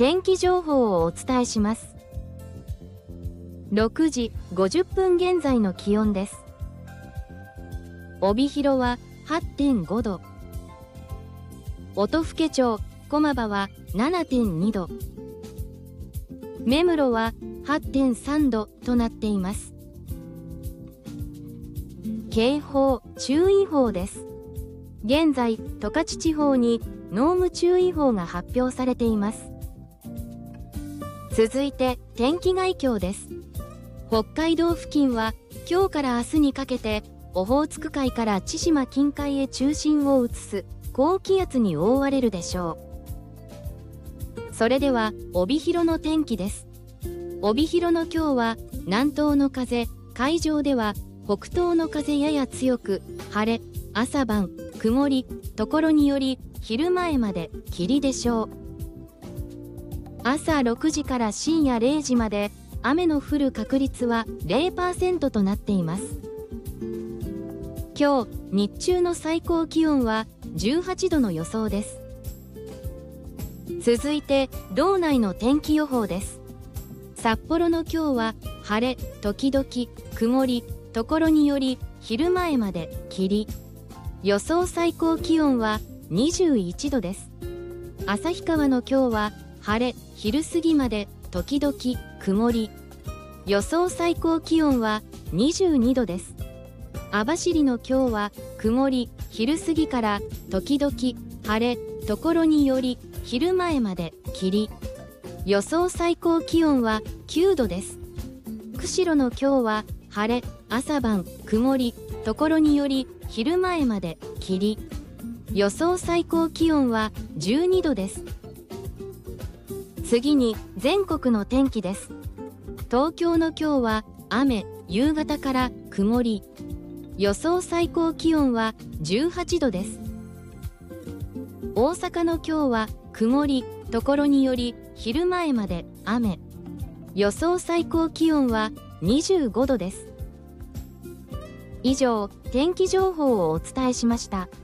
天気情報をお伝えします。6時50分現在の気温です。帯広は 8.5 度。音更町駒場は 7.2 度。芽室は 8.3 度となっています。警報・注意報です。現在、十勝地方に濃霧注意報が発表されています。続いて、天気概況です。北海道付近は、今日から明日にかけて、オホーツク海から千島近海へ中心を移す高気圧に覆われるでしょう。それでは、帯広の天気です。帯広の今日は、南東の風、海上では、北東の風やや強く、晴れ、朝晩、曇り、ところにより、昼前まで霧でしょう。朝6時から深夜0時まで、雨の降る確率は 0% となっています。今日、日中の最高気温は18度の予想です。続いて、道内の天気予報です。札幌の今日は、晴れ、時々、曇り、ところにより、昼前まで霧。予想最高気温は21度です。旭川の今日は、晴れ、昼過ぎまで時々曇り。予想最高気温は22度です。網走の今日は曇り、昼過ぎから時々晴れ、ところにより昼前まで霧。予想最高気温は9度です。釧路の今日は晴れ、朝晩曇り、ところにより昼前まで霧。予想最高気温は12度です。次に全国の天気です。東京の今日は雨、夕方から曇り。予想最高気温は18度です。大阪の今日は曇り、ところにより昼前まで雨。予想最高気温は25度です。以上、天気情報をお伝えしました。